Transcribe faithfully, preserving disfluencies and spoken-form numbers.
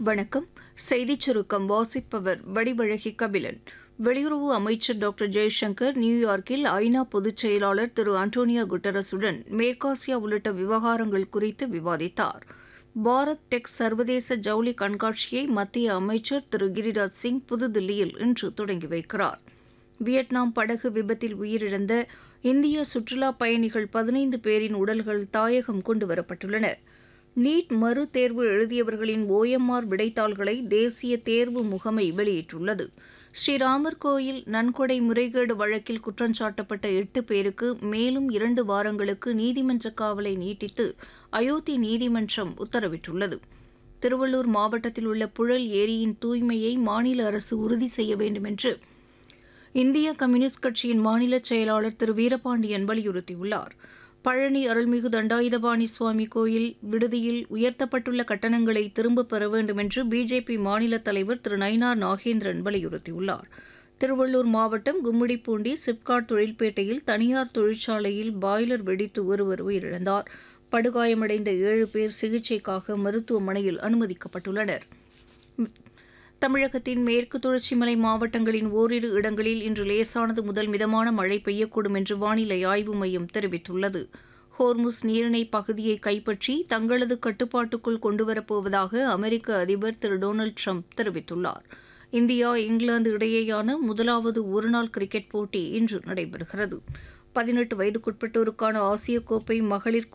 வணக்கம். செய்திச் சுருக்கம் வாசிப்பவர் வடிவழகி கபிலன். வெளியுறவு அமைச்சர் டாக்டர் ஜெய்சங்கர் நியூயார்க்கில் ஐநா பொதுச் செயலாளர் திரு அண்டோனியோ குட்டரஸுடன் மேற்காசியா உள்ளிட்ட விவகாரங்கள் குறித்து விவாதித்தார். பாரத் டெக் சர்வதேச ஜவுளி கண்காட்சியை மத்திய அமைச்சர் திரு கிரிராஜ் சிங் புதுதில்லியில் இன்று தொடங்கி வைக்கிறார். வியட்நாம் படகு விபத்தில் உயிரிழந்த இந்திய சுற்றுலாப் பயணிகள் பதினைந்து பேரின் உடல்கள் தாயகம் கொண்டுவரப்பட்டுள்ளன. நீட் மறு தேர்வு எழுதியவர்களின் ஓஎம்ஆர் விடைத்தாள்களை தேசிய தேர்வு முகமை வெளியிட்டுள்ளது. ஸ்ரீராமர் கோயில் நன்கொடை முறைகேடு வழக்கில் குற்றஞ்சாட்டப்பட்ட எட்டு பேருக்கு மேலும் இரண்டு வாரங்களுக்கு நீதிமன்ற காவலை நீட்டித்து அயோத்தி நீதிமன்றம் உத்தரவிட்டுள்ளது. திருவள்ளூர் மாவட்டத்தில் உள்ள புழல் ஏரியின் தூய்மையை மாநில அரசு உறுதி செய்ய வேண்டும் என்று இந்திய கம்யூனிஸ்ட் கட்சியின் மாநில செயலாளர் திரு வீரபாண்டியன் வலியுறுத்தியுள்ளார். பழனி அருள்மிகு தண்டாயுதபாணி சுவாமி கோயில் விடுதியில் உயர்த்தப்பட்டுள்ள கட்டணங்களை திரும்பப் பெற வேண்டும் என்று பிஜேபி மாநில தலைவர் திரு நயினார் நாகேந்திரன் வலியுறுத்தியுள்ளார். திருவள்ளூர் மாவட்டம் கும்மிடிப்பூண்டி சிப்காட் தொழில்பேட்டையில் தனியார் தொழிற்சாலையில் பாய்லர் வெடித்து ஒருவர் உயிரிழந்தார். படுகாயமடைந்த ஏழு பேர் சிகிச்சைக்காக மருத்துவமனையில் அனுமதிக்கப்பட்டுள்ளனர். தமிழகத்தின் மேற்கு தொடர்ச்சி மலை மாவட்டங்களின் ஓரிரு இடங்களில் இன்று லேசானது முதல் மிதமான மழை பெய்யக்கூடும் என்று வானிலை ஆய்வு மையம் தெரிவித்துள்ளது. ஹோர்முஸ் நீரிணை பகுதியை கைப்பற்றி தங்களது கட்டுப்பாட்டுக்குள் கொண்டுவரப்போவதாக அமெரிக்க அதிபர் திரு டொனால்டு ட்ரம்ப் தெரிவித்துள்ளார். இந்தியா இங்கிலாந்து இடையேயான முதலாவது ஒருநாள் கிரிக்கெட் போட்டி இன்று நடைபெறுகிறது. பதினெட்டு வயதுக்குட்பட்டோருக்கான ஆசிய கோப்பை மகளிர்